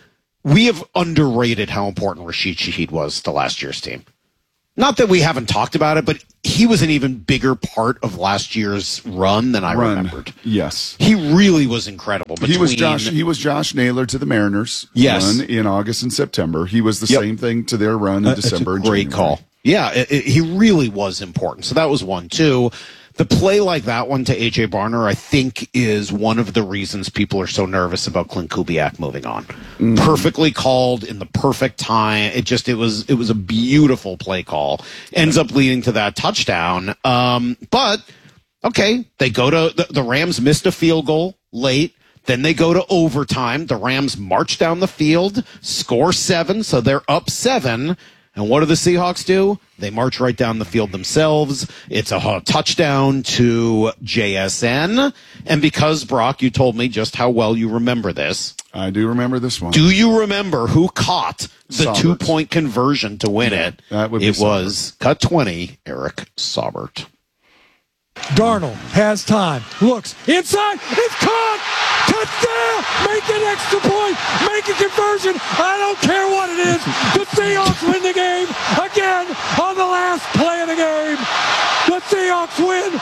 we have underrated how important Rashid Shaheed was to last year's team. Not that we haven't talked about it, but he was an even bigger part of last year's run than I remembered. Yes. He really was incredible. He was Josh Naylor to the Mariners yes. run in August and September. He was the same thing to their run in December and January. Great call. Yeah, he really was important. So that was one. Two, the play like that one to A.J. Barner, I think, is one of the reasons people are so nervous about Clint Kubiak moving on. Mm-hmm. Perfectly called in the perfect time. It was a beautiful play call. Ends up leading to that touchdown. But okay, they go to the Rams missed a field goal late. Then they go to overtime. The Rams march down the field, score 7, so they're up 7. And what do the Seahawks do? They march right down the field themselves. It's a touchdown to JSN. And because, Brock, you told me just how well you remember this. I do remember this one. Do you remember who caught the 2-point conversion to win it? That would be it was cut 20, Eric Saubert. Darnold has time, looks inside, it's caught, touchdown, make an extra point, make a conversion, I don't care what it is, the Seahawks win the game, again, on the last play of the game, the Seahawks win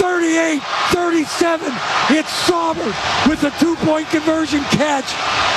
38-37, it's Saubert with a 2-point conversion catch,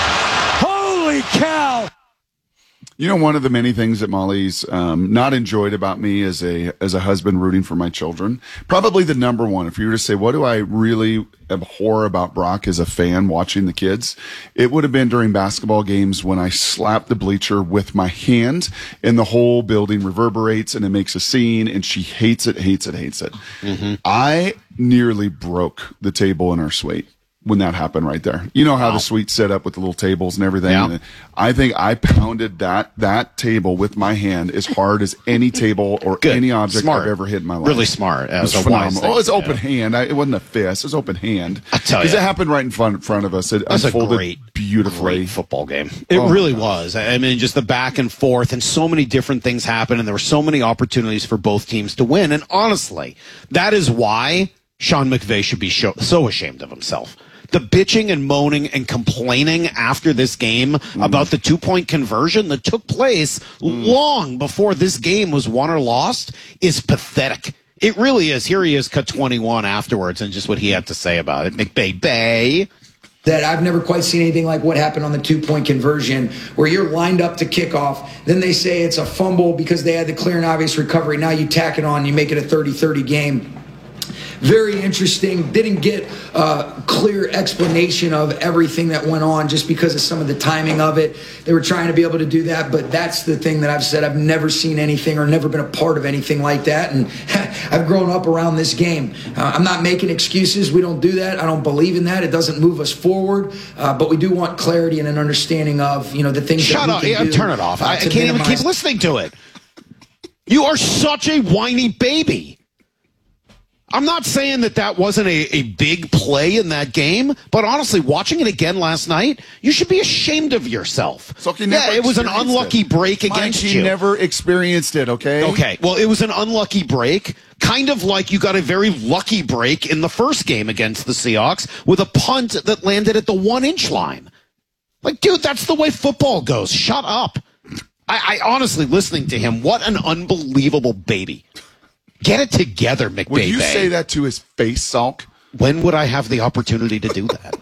holy cow. You know, one of the many things that Molly's not enjoyed about me as a husband rooting for my children, probably the number one, if you were to say, what do I really abhor about Brock as a fan watching the kids, it would have been during basketball games when I slap the bleacher with my hand and the whole building reverberates and it makes a scene and she hates it. Mm-hmm. I nearly broke the table in our suite when that happened right there. You know how the suite's set up with the little tables and everything. Yeah. And I think I pounded that table with my hand as hard as any table or any object I've ever hit in my life. Really smart. It was phenomenal. Oh, it's open hand. It wasn't a fist. It was open hand. I tell you. Because it happened right in front of us. It unfolded beautifully. Great football game. It really was. I mean, just the back and forth and so many different things happened and there were so many opportunities for both teams to win. And honestly, that is why Sean McVay should be so ashamed of himself. The bitching and moaning and complaining after this game about the 2-point conversion that took place long before this game was won or lost is pathetic. It really is. Here he is, cut 21 afterwards, and just what he had to say about it. McVay. That I've never quite seen anything like what happened on the 2-point conversion where you're lined up to kickoff. Then they say it's a fumble because they had the clear and obvious recovery. Now you tack it on, you make it a 30-30 game. Very interesting. Didn't get a clear explanation of everything that went on just because of some of the timing of it. They were trying to be able to do that, but that's the thing that I've said. I've never seen anything or never been a part of anything like that, and I've grown up around this game. I'm not making excuses. We don't do that. I don't believe in that. It doesn't move us forward, but we do want clarity and an understanding of the things that we can do. Turn it off. I can't even keep listening to it. You are such a whiny baby. I'm not saying that wasn't a big play in that game, but honestly, watching it again last night, you should be ashamed of yourself. So it was an unlucky break against you. He never experienced it, okay? Okay, well, it was an unlucky break, kind of like you got a very lucky break in the first game against the Seahawks with a punt that landed at the 1-inch line. Like, dude, that's the way football goes. Shut up. I honestly, listening to him, what an unbelievable baby. Get it together, McVay. Would you say that to his face, Salk? When would I have the opportunity to do that?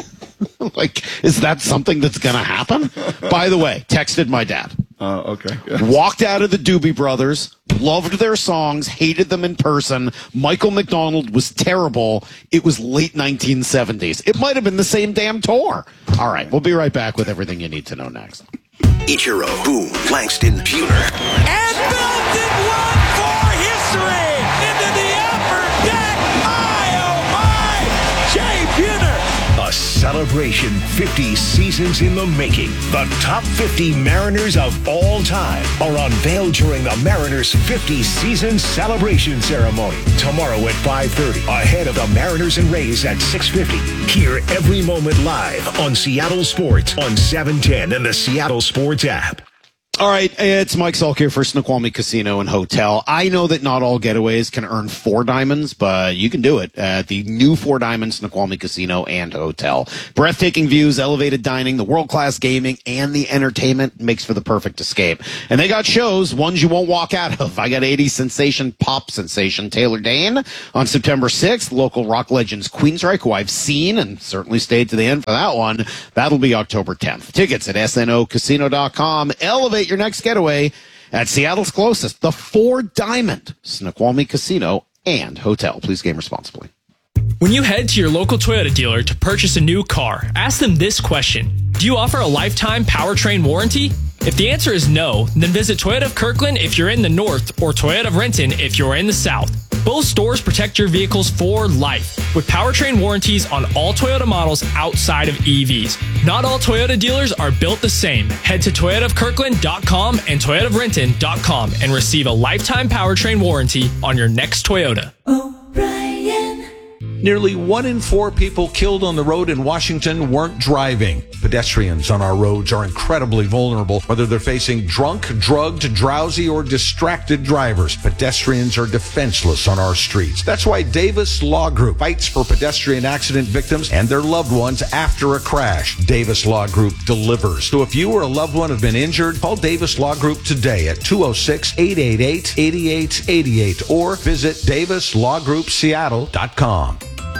Is that something that's going to happen? By the way, texted my dad. Okay. Yes. Walked out of the Doobie Brothers, loved their songs, hated them in person. Michael McDonald was terrible. It was late 1970s. It might have been the same damn tour. All right, we'll be right back with everything you need to know next. Ichiro, Boone, Langston, Buhner. And Belton one for history into the upper deck. My, oh my, Jay Buhner. A celebration 50 seasons in the making. The top 50 Mariners of all time are unveiled during the Mariners 50 season celebration ceremony tomorrow at 5:30 ahead of the Mariners and Rays at 6:50. Hear every moment live on Seattle Sports on 710 and the Seattle Sports app. All right, it's Mike Salk here for Snoqualmie Casino and Hotel. I know that not all getaways can earn 4 diamonds, but you can do it at the new 4 Diamonds Snoqualmie Casino and Hotel. Breathtaking views, elevated dining, the world-class gaming, and the entertainment makes for the perfect escape. And they got shows, ones you won't walk out of. I got 80s sensation, pop sensation Taylor Dane on September 6th. Local rock legends Queensryche, who I've seen and certainly stayed to the end for that one. That'll be October 10th. Tickets at snocasino.com. Elevate your next getaway at Seattle's closest, the 4 Diamond Snoqualmie Casino and Hotel. Please game responsibly. When you head to your local Toyota dealer to purchase a new car, ask them this question. Do you offer a lifetime powertrain warranty? If the answer is no, then visit Toyota of Kirkland if you're in the north or Toyota of Renton if you're in the south. Both stores protect your vehicles for life with powertrain warranties on all Toyota models outside of EVs. Not all Toyota dealers are built the same. Head to toyotaofkirkland.com and toyotaofrenton.com and receive a lifetime powertrain warranty on your next Toyota. Nearly 1 in 4 people killed on the road in Washington weren't driving. Pedestrians on our roads are incredibly vulnerable, whether they're facing drunk, drugged, drowsy, or distracted drivers. Pedestrians are defenseless on our streets. That's why Davis Law Group fights for pedestrian accident victims and their loved ones after a crash. Davis Law Group delivers. So if you or a loved one have been injured, call Davis Law Group today at 206-888-8888 or visit davislawgroupseattle.com.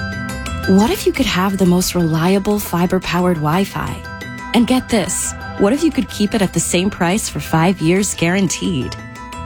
What if you could have the most reliable fiber-powered Wi-Fi? And get this, what if you could keep it at the same price for 5 years guaranteed?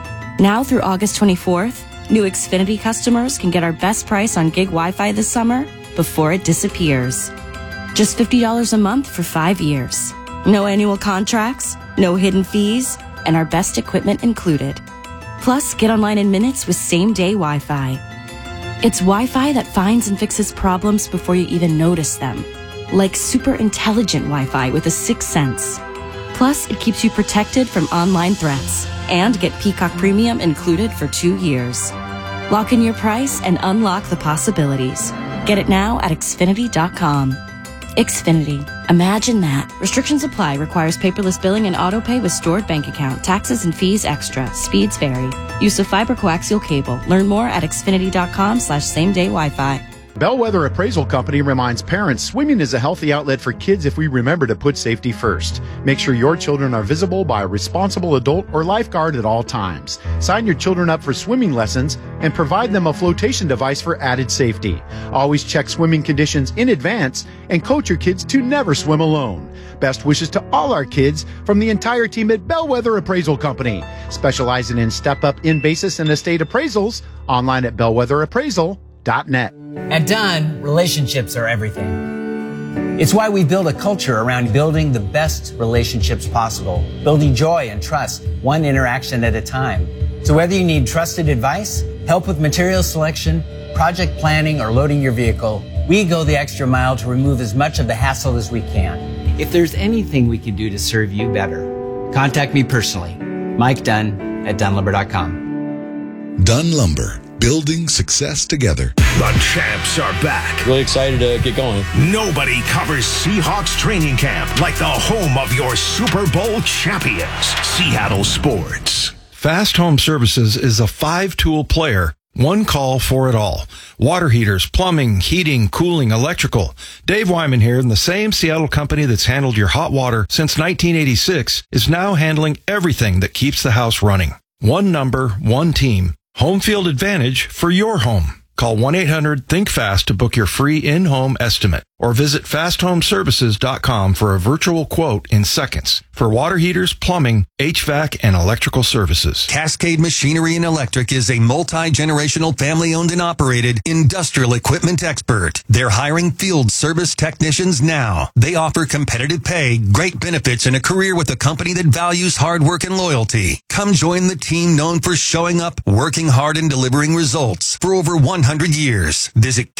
Now through August 24th, new Xfinity customers can get our best price on gig Wi-Fi this summer before it disappears. Just $50 a month for 5 years. No annual contracts, no hidden fees, and our best equipment included. Plus, get online in minutes with same-day Wi-Fi. It's Wi-Fi that finds and fixes problems before you even notice them. Like super intelligent Wi-Fi with a 6th sense. Plus, it keeps you protected from online threats. And get Peacock Premium included for 2 years. Lock in your price and unlock the possibilities. Get it now at Xfinity.com. Xfinity. Imagine that. Restrictions apply. Requires paperless billing and auto pay with stored bank account. Taxes and fees extra. Speeds vary. Use of fiber coaxial cable. Learn more at Xfinity.com/same-day Wi-Fi. Bellwether Appraisal Company reminds parents swimming is a healthy outlet for kids if we remember to put safety first. Make sure your children are visible by a responsible adult or lifeguard at all times. Sign your children up for swimming lessons and provide them a flotation device for added safety. Always check swimming conditions in advance and coach your kids to never swim alone. Best wishes to all our kids from the entire team at Bellwether Appraisal Company, specializing in step-up in-basis and estate appraisals, online at bellwetherappraisal.net. At Dunn, relationships are everything. It's why we build a culture around building the best relationships possible, building joy and trust, one interaction at a time. So whether you need trusted advice, help with material selection, project planning, or loading your vehicle, we go the extra mile to remove as much of the hassle as we can. If there's anything we can do to serve you better, contact me personally, Mike Dunn at DunnLumber.com. Dunn Lumber. Building success together. The champs are back. Really excited to get going. Nobody covers Seahawks training camp like the home of your Super Bowl champions, Seattle Sports. Fast Home Services is a 5-tool player. One call for it all. Water heaters, plumbing, heating, cooling, electrical. Dave Wyman here, and the same Seattle company that's handled your hot water since 1986 is now handling everything that keeps the house running. One number, one team. Home field advantage for your home. Call 1-800-THINK-FAST to book your free in-home estimate or visit fasthomeservices.com for a virtual quote in seconds for water heaters, plumbing, HVAC, and electrical services. Cascade Machinery and Electric is a multi-generational family-owned and operated industrial equipment expert. They're hiring field service technicians now. They offer competitive pay, great benefits, and a career with a company that values hard work and loyalty. Come join the team known for showing up, working hard, and delivering results for over 100 years. Visit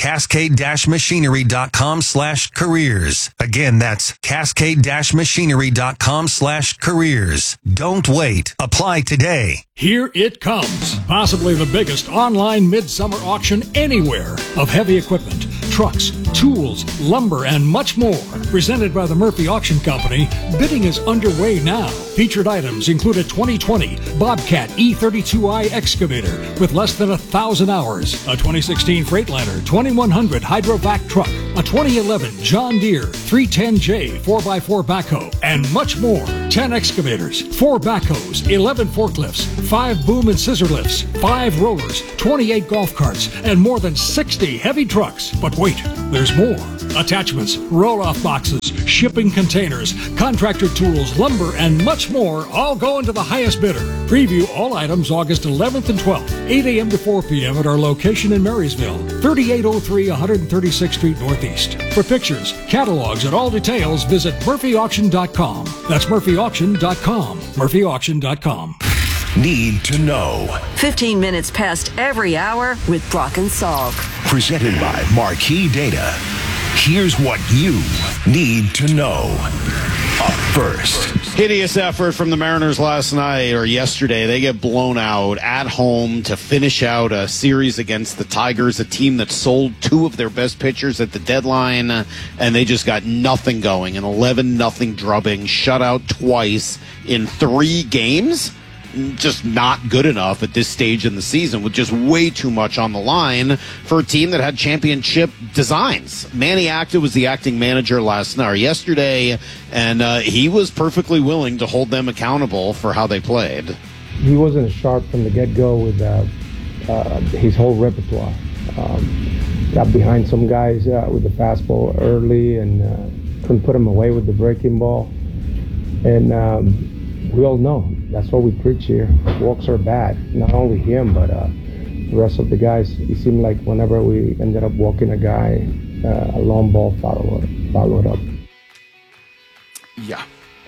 cascade-machinery.com/careers. Again, that's cascade-machinery.com/careers. Don't wait. Apply today. Here it comes. Possibly the biggest online midsummer auction anywhere of heavy equipment, trucks, tools, lumber, and much more. Presented by the Murphy Auction Company, bidding is underway now. Featured items include a 2020 Bobcat E32i excavator with less than 1,000 hours, a 2016 Freightliner 2100 Hydrovac truck, a 2011 John Deere 310J 4x4 backhoe, and much more. 10 excavators, 4 backhoes, 11 forklifts, 5 boom and scissor lifts, 5 rollers, 28 golf carts, and more than 60 heavy trucks. But wait, there's more. Attachments, roll-off boxes, shipping containers, contractor tools, lumber, and much more all go into the highest bidder. Preview all items August 11th and 12th, 8 a.m. to 4 p.m. at our location in Marysville, 3803 136th Street Northeast. For pictures, catalogs, and all details, visit murphyauction.com. That's murphyauction.com. murphyauction.com. Need to know. 15 minutes past every hour with Brock and Salk. Presented by Marquee Data. Here's what you need to know. Up first. Hideous effort from the Mariners last night or yesterday. They get blown out at home to finish out a series against the Tigers, a team that sold 2 of their best pitchers at the deadline, and they just got nothing going. An 11-0 drubbing, shut out twice in 3 games. Just not good enough at this stage in the season, with just way too much on the line for a team that had championship designs. Manny Acta was the acting manager yesterday, and he was perfectly willing to hold them accountable for how they played. He wasn't sharp from the get-go with his whole repertoire. Got behind some guys with the fastball early and couldn't put him away with the breaking ball. And we all know that's what we preach here. Walks are bad. Not only him, but the rest of the guys. It seemed like whenever we ended up walking a guy, a long ball followed up. Yeah.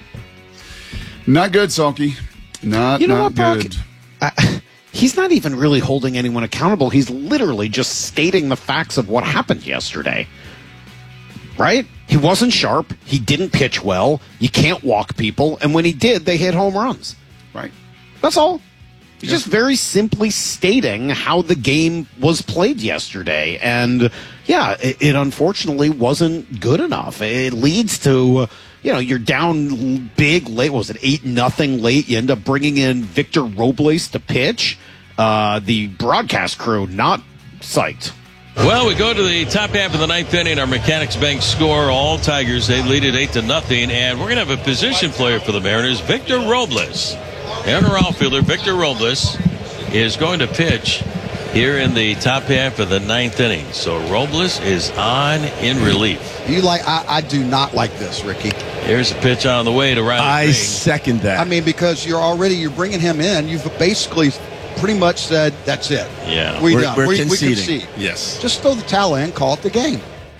Not good, Salky. Not good. He's not even really holding anyone accountable. He's literally just stating the facts of what happened yesterday. Right? He wasn't sharp. He didn't pitch well. You can't walk people. And when he did, they hit home runs. Right. That's all. He's just very simply stating how the game was played yesterday. And, yeah, it unfortunately wasn't good enough. It leads to, you're down big late. What was it, 8-0 late? You end up bringing in Victor Robles to pitch. The broadcast crew not psyched. Well, we go to the top half of the 9th inning. Our Mechanics Bank score, all Tigers. They lead it 8-0, and we're going to have a position player for the Mariners, Victor Robles. And our outfielder, Victor Robles, is going to pitch here in the top half of the 9th inning. So Robles is on in relief. I do not like this, Ricky. Here's a pitch on the way to Riley I Green. second that. I mean, because you're bringing him in. You've basically pretty much said that's it. Yeah. We're done. We conceding. concede. Yes. Just throw the towel in, call it the game.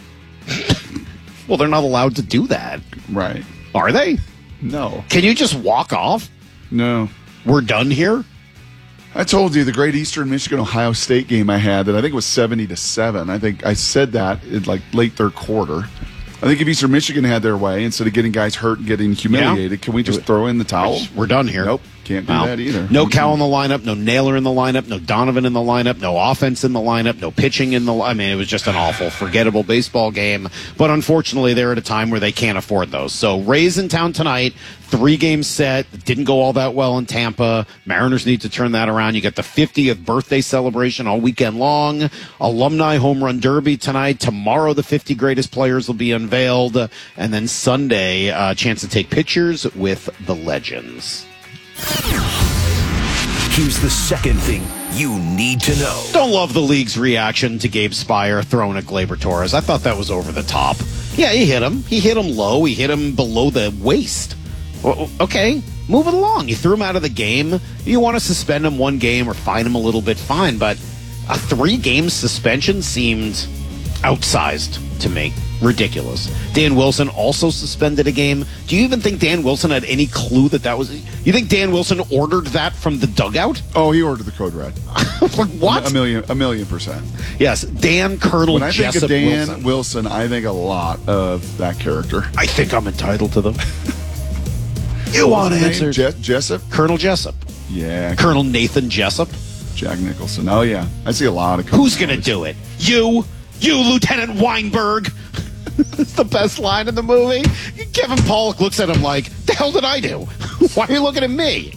Well, they're not allowed to do that. Right. Are they? No. Can you just walk off? No. We're done here? I told you the great Eastern Michigan-Ohio State game I had that I think was 70-7. I think I said that in late third quarter. I think if Eastern Michigan had their way, instead of getting guys hurt and getting humiliated, can we just throw in the towel? We're done here. Nope. Can't do that either. No Cal in the lineup, no Naylor in the lineup, no Donovan in the lineup, no offense in the lineup, no pitching in the lineup. I mean, it was just an awful, forgettable baseball game. But unfortunately, they're at a time where they can't afford those. So Rays in town tonight, 3-game set. Didn't go all that well in Tampa. Mariners need to turn that around. You got the 50th birthday celebration all weekend long. Alumni home run derby tonight. Tomorrow, the 50 greatest players will be unveiled. And then Sunday, a chance to take pictures with the legends. Here's the second thing you need to know. Don't love the league's reaction to Gabe Spire throwing at Gleyber Torres. I thought that was over the top. Yeah, he hit him. He hit him low. He hit him below the waist. Well, okay, move it along. You threw him out of the game. You want to suspend him 1 game or fine him a little bit, fine. But a 3-game suspension seemed outsized to me. Ridiculous. Dan Wilson also suspended a game. Do you even think Dan Wilson had any clue that was... You think Dan Wilson ordered that from the dugout? Oh, he ordered the code red. What? A million percent. Yes, Dan Colonel When I think Jessup of Dan Wilson. Wilson, I think a lot of that character. I think I'm entitled to them. You want answers? Jessup? Colonel Jessup. Yeah. Colonel Nathan Jessup. Jack Nicholson. Oh, yeah. I see a lot of... Who's going to do it? You, Lieutenant Weinberg. It's the best line in the movie. Kevin Pollak looks at him like, the hell did I do? Why are you looking at me?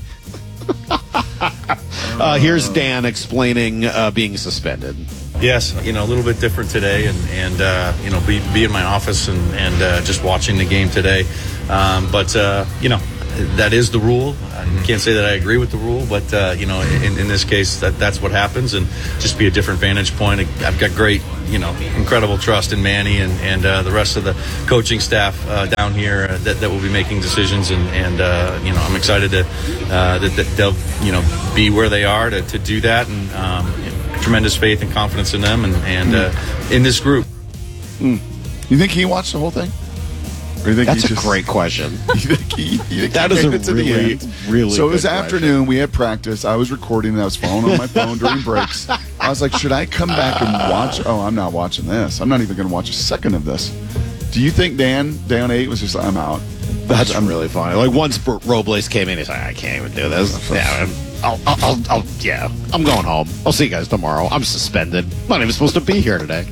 Here's Dan explaining being suspended. Yes, a little bit different today, and be in my office and just watching the game today. But that is the rule. I can't say that I agree with the rule, but in this case, that's what happens, and just be a different vantage point. I've got great, incredible trust in Manny and the rest of the coaching staff down here that will be making decisions, and I'm excited that they'll be where they are to do that, and tremendous faith and confidence in them and in this group. You think he watched the whole thing? Or you think That's a great question. You think that is a really So it was good afternoon. We had practice. I was recording and I was following on my phone during breaks. I was like, should I come back and watch? Oh, I'm not watching this. I'm not even going to watch a second of this. Do you think Dan 8 was just, I'm out? That's really funny. Like once Robles came in, he's like, I can't even do this. Yeah, I'm going home. I'll see you guys tomorrow. I'm suspended. I'm not even supposed to be here today.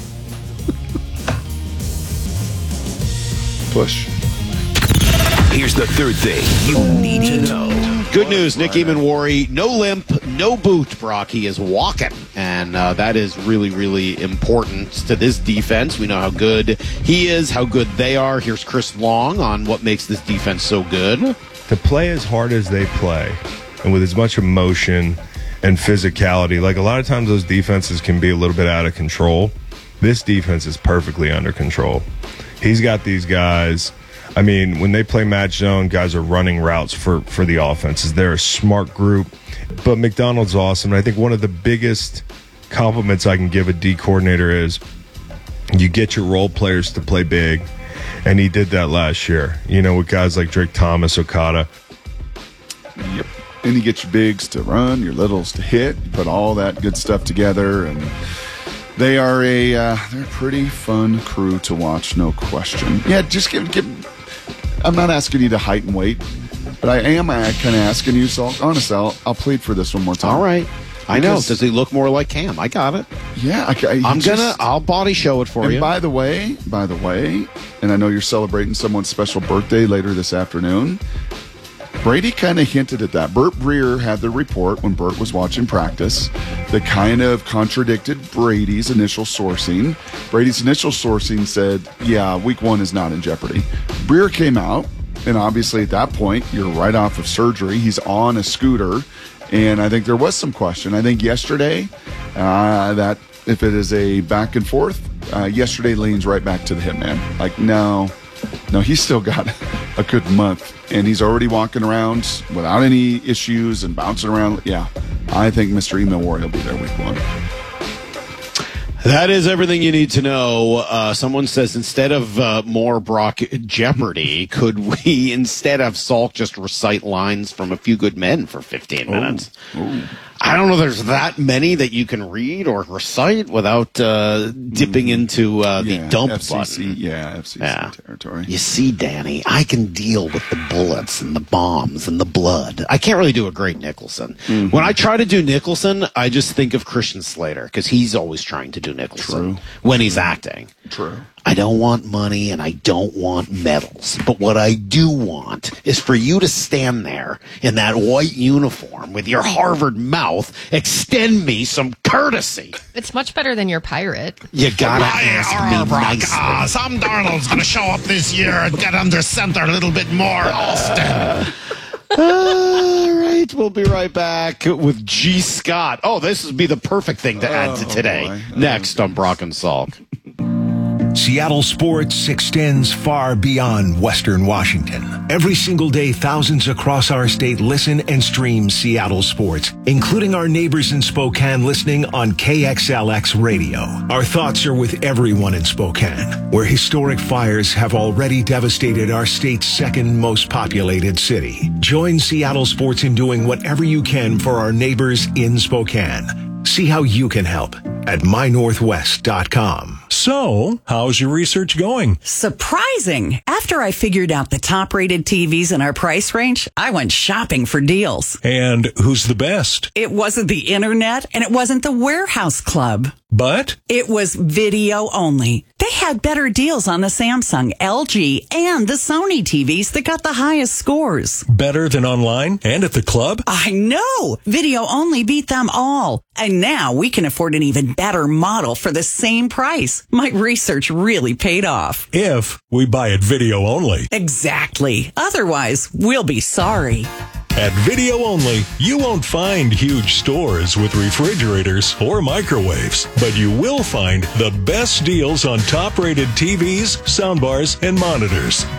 Push. Here's the third thing you need to know. Good news, Nick Eamon-Wari, no limp, no boot, Brock. He is walking, and that is really, really important to this defense. We know how good he is, how good they are. Here's Chris Long on what makes this defense so good. To play as hard as they play, and with as much emotion and physicality, like a lot of times those defenses can be a little bit out of control. This defense is perfectly under control. He's got these guys. I mean, when they play match zone, guys are running routes for the offenses. They're a smart group. But McDonald's awesome. And I think one of the biggest compliments I can give a D coordinator is you get your role players to play big. And he did that last year, with guys like Drake Thomas, Okada. Yep. And you get your bigs to run, your littles to hit. You put all that good stuff together, and they are they're a pretty fun crew to watch, no question. Yeah, just give. I'm not asking you to height and weight, but I am kind of asking you. So honestly, I'll plead for this one more time. All right. I know. Does he look more like Cam? I got it. Yeah, I'll body show it for you. By the way, and I know you're celebrating someone's special birthday later this afternoon. Brady kind of hinted at that. Burt Breer had the report when Burt was watching practice that kind of contradicted Brady's initial sourcing. Brady's initial sourcing said, yeah, week 1 is not in jeopardy. Breer came out, and obviously at that point, you're right off of surgery. He's on a scooter, and I think there was some question. I think yesterday, that if it is a back and forth, yesterday leans right back to the hitman. Like, no, he's still got a good month, and he's already walking around without any issues and bouncing around. Yeah, I think Mr. Eamon-Wari will be there week 1. That is everything you need to know. Someone says instead of more Brock Jeopardy, could we instead have Salk just recite lines from A Few Good Men for 15 minutes? Ooh. I don't know if there's that many that you can read or recite without dipping into the dump button. FCC territory. You see, Danny, I can deal with the bullets and the bombs and the blood. I can't really do a great Nicholson. Mm-hmm. When I try to do Nicholson, I just think of Christian Slater because he's always trying to do Nicholson when he's acting. True. I don't want money and I don't want medals. But what I do want is for you to stand there in that white uniform with your Harvard mouth, extend me some courtesy. It's much better than your pirate. You gotta ask me nicely. Sam Darnold's gonna show up this year and get under center a little bit more, Austin. All right, we'll be right back with G. Scott. Oh, this would be the perfect thing to add to today. Next on Brock and Salk. Seattle sports extends far beyond Western Washington. Every single day, thousands across our state listen and stream Seattle sports, including our neighbors in Spokane listening on KXLX radio. Our thoughts are with everyone in Spokane, where historic fires have already devastated our state's second most populated city. Join Seattle sports in doing whatever you can for our neighbors in Spokane. See how you can help at mynorthwest.com. So, how's your research going? Surprising! After I figured out the top-rated TVs in our price range, I went shopping for deals. And who's the best? It wasn't the internet, and it wasn't the Warehouse Club. But? It was video only. They had better deals on the Samsung, LG, and the Sony TVs that got the highest scores. Better than online and at the club? I know! Video only beat them all. And now we can afford an even better model for the same price. My research really paid off. If we buy it video only. Exactly. Otherwise, we'll be sorry. At Video Only, you won't find huge stores with refrigerators or microwaves, but you will find the best deals on top-rated TVs, soundbars, and monitors.